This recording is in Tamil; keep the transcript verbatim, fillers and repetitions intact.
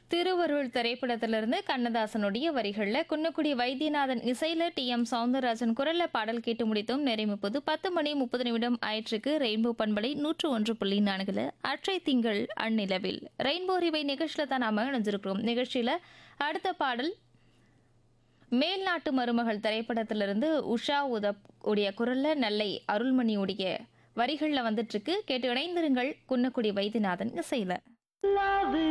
திருவருள் திரைப்படத்திலிருந்து கண்ணதாசனுடைய வரிகள்ல குன்னக்குடி வைத்தியநாதன் இசையில டி எம் சவுந்தரராஜன் குரல்ல பாடல் கேட்டு முடித்தோம். நிறைமுப்பது பத்து மணி முப்பது நிமிடம் ஆயிற்றுக்கு ரெயின்போ பண்பலை நூற்று ஒன்று புள்ளி நான்குல அற்றை திங்கள் அந்நிலவில் ரெயின்போ ரிவை நிகழ்ச்சியில தான் நாம இணைஞ்சிருக்கிறோம். நிகழ்ச்சியில அடுத்த பாடல் மேல்நாட்டு மருமகள் திரைப்படத்திலிருந்து உஷா உதப் உடைய குரல்ல நெல்லை அருள்மணியுடைய வரிகள்ல வந்துட்டு இருக்கு. கேட்டு இணைந்திருங்கள் குன்னக்குடி வைத்தியநாதன் இசையில.